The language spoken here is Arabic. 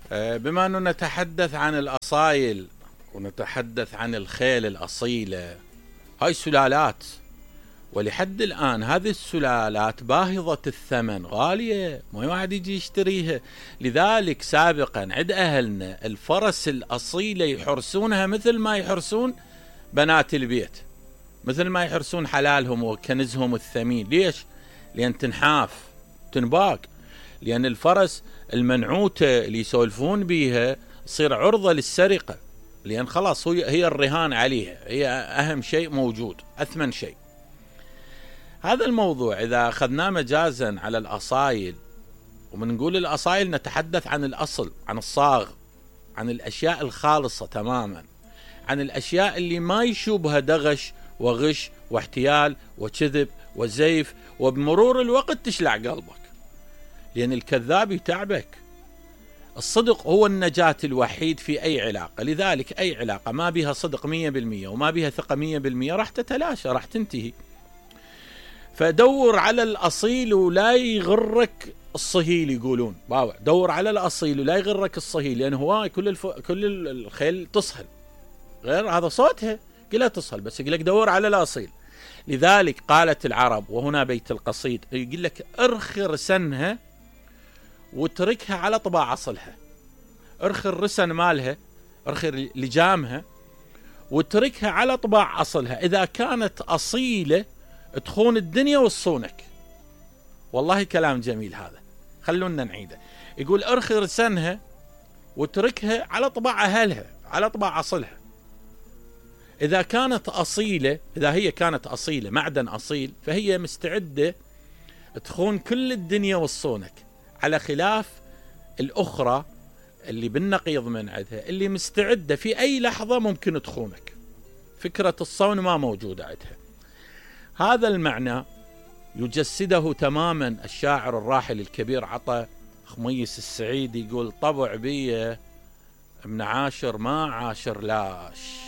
بما أنه نتحدث عن الأصايل ونتحدث عن الخيل الأصيلة، هاي سلالات، ولحد الآن هذه السلالات باهظة الثمن، غالية، ما واحد يجي يشتريها. لذلك سابقا عند أهلنا الفرس الأصيلة يحرسونها مثل ما يحرسون بنات البيت، مثل ما يحرسون حلالهم وكنزهم الثمين. ليش؟ لأن تنحاف تنباق، لأن الفرس المنعوتة اللي يسولفون بيها تصير عرضة للسرقة، لأن خلاص هي الرهان عليها، هي أهم شيء موجود، أثمن شيء. هذا الموضوع إذا أخذناه مجازا على الأصايل، ومن نقول الأصايل نتحدث عن الأصل، عن الصاغ، عن الأشياء الخالصة تماما، عن الأشياء اللي ما يشوبها دغش وغش واحتيال وكذب وزيف، وبمرور الوقت تشلع قلبك، لأن الكذاب يتعبك. الصدق هو النجاة الوحيد في أي علاقة، لذلك أي علاقة ما بها صدق 100% وما بها ثقة 100% راح تتلاشى، راح تنتهي. فدور على الأصيل ولا يغرك الصهيل، يقولون باوع دور على الأصيل ولا يغرك الصهيل، لأن هواي كل الخيل تصهل، غير هذا صوتها كلها تصهل، بس يقول لك دور على الأصيل. لذلك قالت العرب، وهنا بيت القصيد، يقول لك ارخي رسنها وتركها على طباع أصلها، ارخي الرسن مالها، ارخي لجامها وتركها على طباع أصلها. إذا كانت أصيلة تخون الدنيا والصونك. والله كلام جميل هذا، خلونا نعيده. يقول ارخي رسنها وتركها على طباع أهلها، على طباع أصلها. إذا كانت أصيلة، إذا هي كانت أصيلة، معدن أصيل، فهي مستعدة تخون كل الدنيا والصونك، على خلاف الأخرى اللي بالنقيض من عندها، اللي مستعدة في أي لحظة ممكن تخونك، فكرة الصون ما موجودة عندها. هذا المعنى يجسده تماما الشاعر الراحل الكبير عطا خميس السعيد، يقول طبع بيه من عاشر ما عاشر لاش.